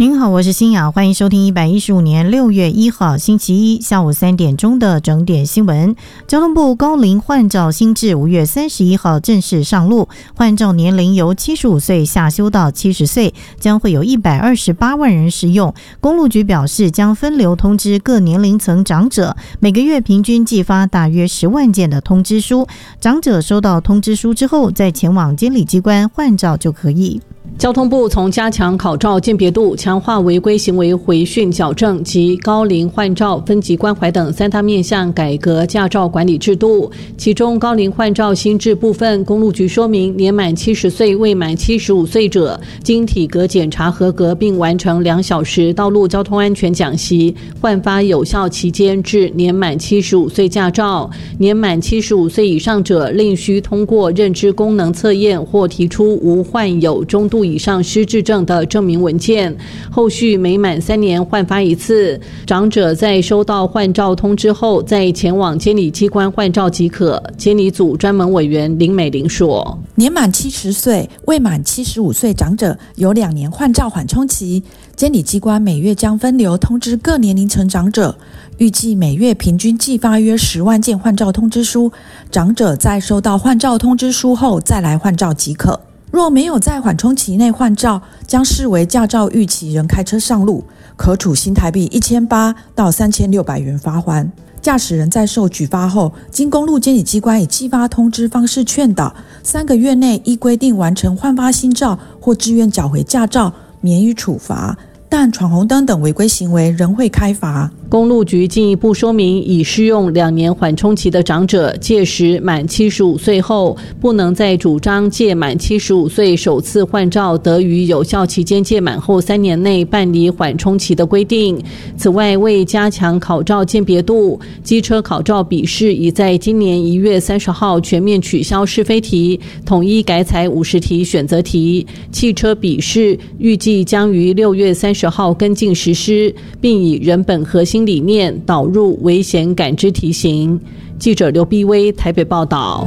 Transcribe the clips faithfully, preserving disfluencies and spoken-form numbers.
您好，我是新雅，欢迎收听一百一十五年六月一号星期一下午三点钟的整点新闻。交通部高龄换照新制五月三十一号正式上路，换照年龄由七十五岁下修到七十岁，将会有一百二十八万人使用。公路局表示，将分流通知各年龄层长者，每个月平均寄发大约十万件的通知书，长者收到通知书之后，再前往监理机关换照就可以。 交通部从加强考照鉴别度、强化违规行为回讯矫正及高龄换照分级关怀等三大面向改革驾照管理制度。其中高龄换照新制部分，公路局说明，年满七十岁未满七十五岁者，经体格检查合格并完成两小时道路交通安全讲习，换发有效期间至年满七十五岁驾照。年满七十五岁以上者，另需通过认知功能测验或提出无患有中度以上失智症的证明文件，后续每满三年换发一次。长者在收到换照通知后，再前往监理机关换照即可。监理组专门委员林美玲说， 年满七十岁未满七十五岁长者有两年换照缓冲期，监理机关每月将分流通知各年龄层长者，预计每月平均寄发约十万件换照通知书，长者在收到换照通知书后再来换照即可。若没有在缓冲期内换照，将视为驾照逾期仍开车上路，可处新台币一千八到三千六百元罚锾。驾驶人在受举发后，经公路监理机关以寄发通知方式劝导，三个月内依规定完成换发新照或自愿缴回驾照，免予处罚。但闯红灯等违规行为仍会开罚。 公路局进一步说明，已适用两年缓冲期的长者，届时满七十五岁后，不能再主张届满七十五岁首次换照得于有效期间届满后三年内办理缓冲期的规定。此外，为加强考照鉴别度，机车考照笔试已在今年一月三十号全面取消是非题，统一改采五十题选择题。汽车笔试预计将于六月三十号跟进实施，并以人本核心理念导入危险感知题型。记者刘碧薇台北报道。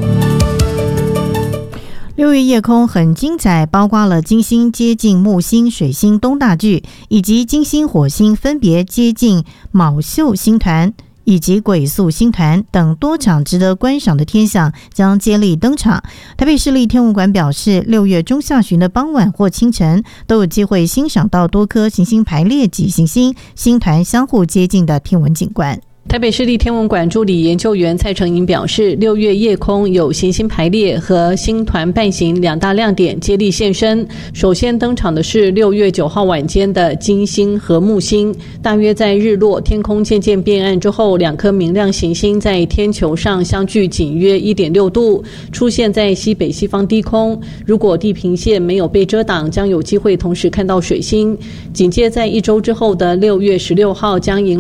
六月夜空很精彩，包括了金星接近木星、水星东大距，以及金星、火星分别接近卯宿星团以及癸宿星团等多场值得观赏的天象将接力登场。台北市立天文馆表示，六月中下旬的傍晚或清晨都有机会欣赏到多颗行星排列及行星、星团相互接近的天文景观。 台北市立天文馆助理研究员蔡成颖表示，六月夜空有行星排列和星团伴行两大亮点接力现身。首先登场的是六月九号晚间的金星和木星，大约在日落天空渐渐变暗之后，两颗明亮行星在天球上相距仅约 一点六度，出现在西北西方低空。如果地平线没有被遮挡，将有机会同时看到水星。紧接在一周之后的六月十六号将迎